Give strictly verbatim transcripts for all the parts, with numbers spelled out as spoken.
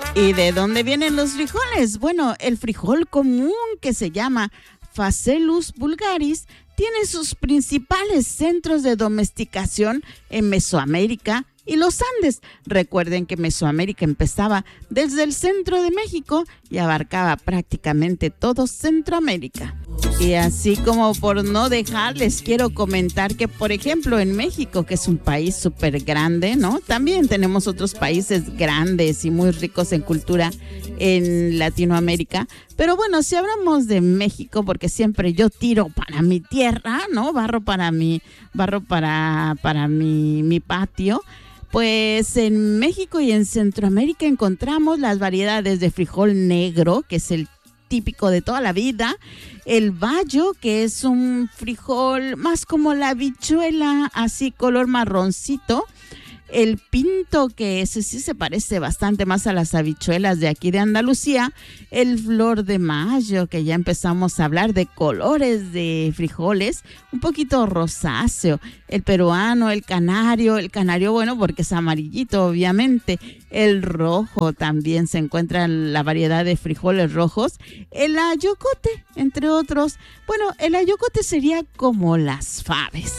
¿Y de dónde vienen los frijoles? Bueno, el frijol común, que se llama Phaceolus vulgaris, tiene sus principales centros de domesticación en Mesoamérica y los Andes. Recuerden que Mesoamérica empezaba desde el centro de México y abarcaba prácticamente todo Centroamérica. Y así como por no dejar, les quiero comentar que, por ejemplo, en México, que es un país súper grande, ¿no? También tenemos otros países grandes y muy ricos en cultura en Latinoamérica. Pero bueno, si hablamos de México, porque siempre yo tiro para mi tierra, ¿no? Barro para mi, barro para, para mi, mi patio. Pues en México y en Centroamérica encontramos las variedades de frijol negro, que es el típico de toda la vida, el bayo, que es un frijol más como la habichuela, así color marroncito, el pinto, que ese sí se parece bastante más a las habichuelas de aquí de Andalucía, el flor de mayo, que ya empezamos a hablar de colores de frijoles, un poquito rosáceo, el peruano, el canario, el canario bueno porque es amarillito obviamente, el rojo también se encuentra en la variedad de frijoles rojos, el ayocote, entre otros. Bueno, el ayocote sería como las faves.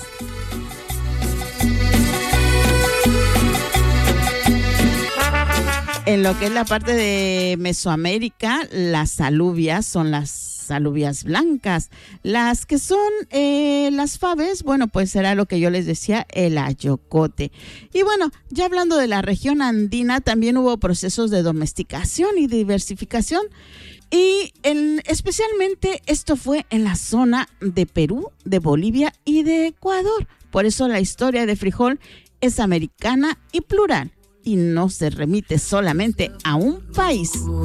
En lo que es la parte de Mesoamérica, las alubias son las alubias blancas. Las que son eh, las faves, bueno, pues será lo que yo les decía, el ayocote. Y bueno, ya hablando de la región andina, también hubo procesos de domesticación y diversificación. Y en, especialmente esto fue en la zona de Perú, de Bolivia y de Ecuador. Por eso la historia de frijol es americana y plural, y no se remite solamente a un país.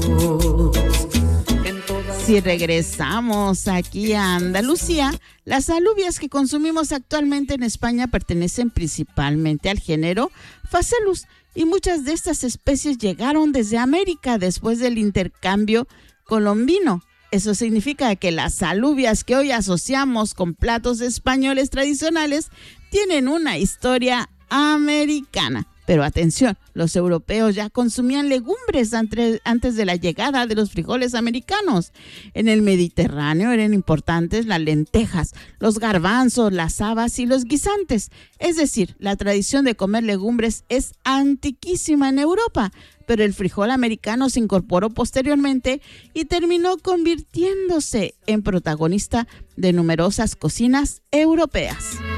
Si regresamos aquí a Andalucía, las alubias que consumimos actualmente en España pertenecen principalmente al género Phaceolus, y muchas de estas especies llegaron desde América después del intercambio colombino. Eso significa que las alubias que hoy asociamos con platos españoles tradicionales tienen una historia americana. Pero atención, los europeos ya consumían legumbres antes de la llegada de los frijoles americanos. En el Mediterráneo eran importantes las lentejas, los garbanzos, las habas y los guisantes. Es decir, la tradición de comer legumbres es antiquísima en Europa, pero el frijol americano se incorporó posteriormente y terminó convirtiéndose en protagonista de numerosas cocinas europeas.